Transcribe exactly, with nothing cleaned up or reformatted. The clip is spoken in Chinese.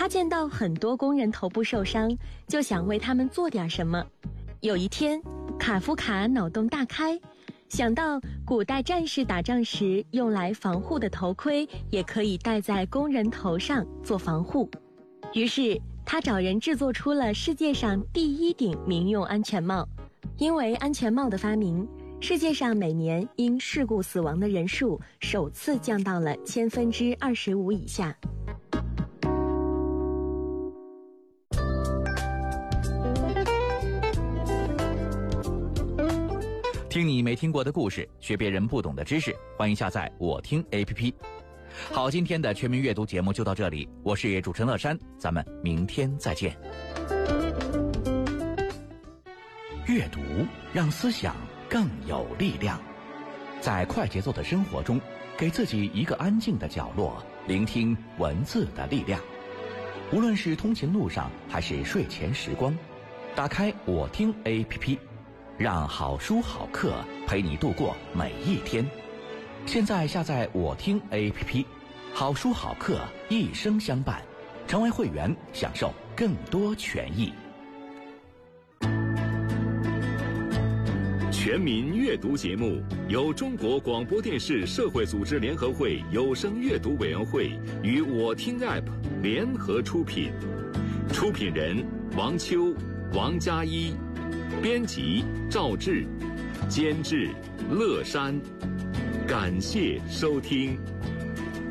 他见到很多工人头部受伤，就想为他们做点什么。有一天，卡夫卡脑洞大开，想到古代战士打仗时用来防护的头盔也可以戴在工人头上做防护。于是他找人制作出了世界上第一顶民用安全帽。因为安全帽的发明，世界上每年因事故死亡的人数首次降到了千分之二十五以下。 听你没听过的故事，学别人不懂的知识，欢迎下载我听 A P P。 好，今天的全民阅读节目就到这里，我是主持人乐山，咱们明天再见。阅读让思想更有力量，在快节奏的生活中，给自己一个安静的角落，聆听文字的力量。无论是通勤路上还是睡前时光，打开我听 A P P， 让好书好课陪你度过每一天。现在下载我听 A P P， 好书好课一生相伴，成为会员享受更多权益。 全民阅读节目由中国广播电视社会组织联合会有声阅读委员会与我听 App 联合出品，出品人王秋、王佳一，编辑赵志，监制乐山。感谢收听。